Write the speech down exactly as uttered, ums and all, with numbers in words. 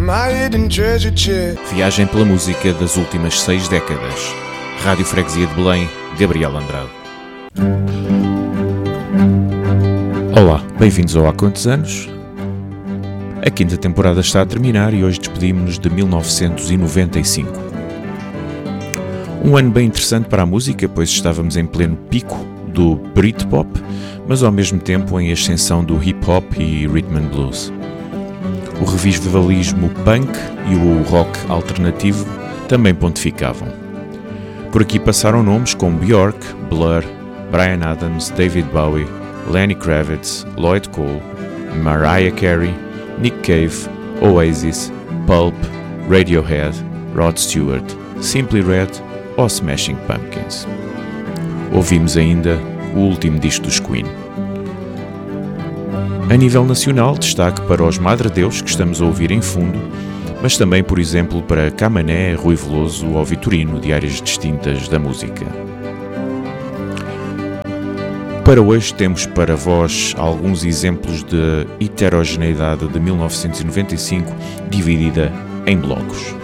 Viagem pela música das últimas seis décadas. Rádio Freguesia de Belém, Gabriel Andrade. Olá, bem-vindos ao Há Quantos Anos? A quinta temporada está a terminar e hoje despedimos-nos de mil novecentos e noventa e cinco. Um ano bem interessante para a música, pois estávamos em pleno pico do Britpop, mas ao mesmo tempo em ascensão do hip-hop e rhythm and blues. O revivalismo punk e o rock alternativo também pontificavam. Por aqui passaram nomes como Björk, Blur, Bryan Adams, David Bowie, Lenny Kravitz, Lloyd Cole, Mariah Carey, Nick Cave, Oasis, Pulp, Radiohead, Rod Stewart, Simply Red ou Smashing Pumpkins. Ouvimos ainda o último disco dos Queen. A nível nacional, destaque para os Madre Deus, que estamos a ouvir em fundo, mas também, por exemplo, para Camané, Rui Veloso ou Vitorino, de áreas distintas da música. Para hoje temos para vós alguns exemplos de heterogeneidade de mil novecentos e noventa e cinco dividida em blocos.